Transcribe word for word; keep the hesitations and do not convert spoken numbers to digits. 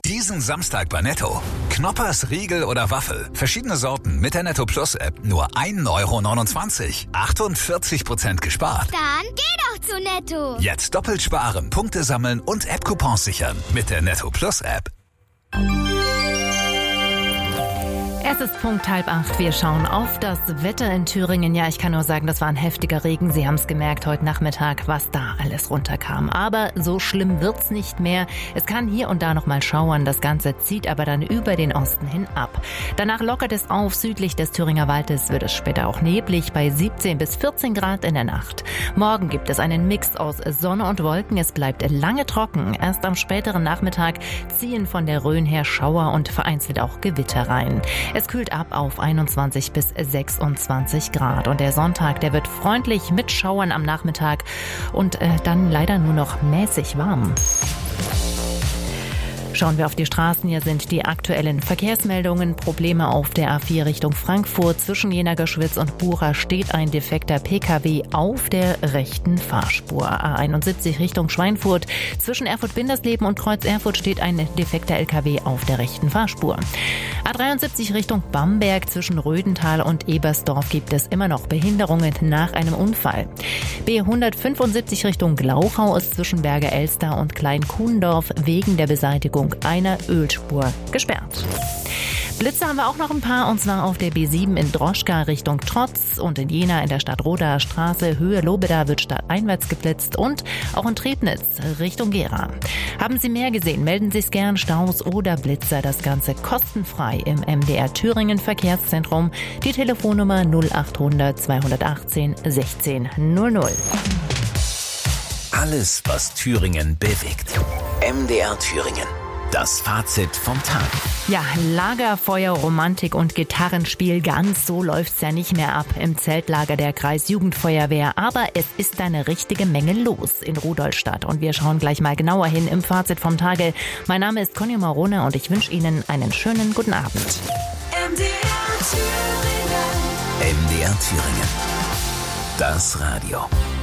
Diesen Samstag bei Netto. Knoppers, Riegel oder Waffel. Verschiedene Sorten mit der Netto Plus App. Nur ein Euro neunundzwanzig. achtundvierzig Prozent gespart. Dann geh doch zu Netto. Jetzt doppelt sparen, Punkte sammeln und App-Coupons sichern. Mit der Netto Plus App. Es ist Punkt halb acht. Wir schauen auf das Wetter in Thüringen. Ja, ich kann nur sagen, das war ein heftiger Regen. Sie haben es gemerkt heute Nachmittag, was da alles runterkam. Aber so schlimm wird's nicht mehr. Es kann hier und da noch mal schauern. Das Ganze zieht aber dann über den Osten hin ab. Danach lockert es auf. Südlich des Thüringer Waldes wird es später auch neblig bei siebzehn bis vierzehn Grad in der Nacht. Morgen gibt es einen Mix aus Sonne und Wolken. Es bleibt lange trocken. Erst am späteren Nachmittag ziehen von der Rhön her Schauer und vereinzelt auch Gewitter rein. Es kühlt ab auf einundzwanzig bis sechsundzwanzig Grad. Und der Sonntag, der wird freundlich mit Schauern am Nachmittag und äh, dann leider nur noch mäßig warm. Schauen wir auf die Straßen. Hier sind die aktuellen Verkehrsmeldungen. Probleme auf der A vier Richtung Frankfurt. Zwischen Jena-Geschwitz und Bura steht ein defekter Pkw auf der rechten Fahrspur. A einundsiebzig Richtung Schweinfurt. Zwischen Erfurt-Bindersleben und Kreuz Erfurt steht ein defekter L K W auf der rechten Fahrspur. A dreiundsiebzig Richtung Bamberg. Zwischen Rödental und Ebersdorf gibt es immer noch Behinderungen nach einem Unfall. B hundertfünfundsiebzig Richtung Glauchau ist zwischen Berger Elster und Klein-Kuhndorf wegen der Beseitigung einer Ölspur gesperrt. Blitze haben wir auch noch ein paar, und zwar auf der B sieben in Droschka Richtung Trotz und in Jena in der Stadtroder Straße Höhe Lobeda wird stadteinwärts geblitzt und auch in Trebnitz Richtung Gera. Haben Sie mehr gesehen, melden Sie es gern, Staus oder Blitzer, das Ganze kostenfrei im M D R Thüringen Verkehrszentrum, die Telefonnummer null achthundert zweihundertachtzehn sechzehn null null. Alles, was Thüringen bewegt. M D R Thüringen. Das Fazit vom Tag. Ja, Lagerfeuer, Romantik und Gitarrenspiel, ganz so läuft's ja nicht mehr ab im Zeltlager der Kreisjugendfeuerwehr. Aber es ist eine richtige Menge los in Rudolstadt. Und wir schauen gleich mal genauer hin im Fazit vom Tage. Mein Name ist Conny Marone und ich wünsche Ihnen einen schönen guten Abend. M D R Thüringen. M D R Thüringen. Das Radio.